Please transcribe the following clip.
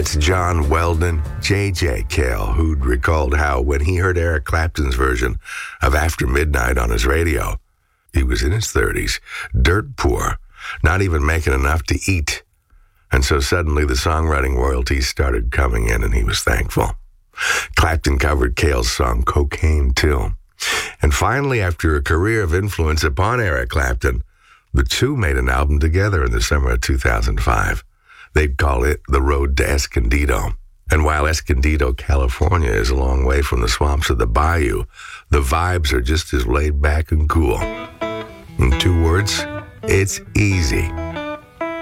It's John Weldon, J.J. Cale, who'd recalled how when he heard Eric Clapton's version of After Midnight on his radio, he was in his 30s, dirt poor, not even making enough to eat. And so suddenly the songwriting royalties started coming in, and he was thankful. Clapton covered Cale's song Cocaine, too. And finally, after a career of influence upon Eric Clapton, the two made an album together in the summer of 2005. They'd call it The Road to Escondido. And while Escondido, California is a long way from the swamps of the bayou, the vibes are just as laid back and cool. In 2 words, it's easy.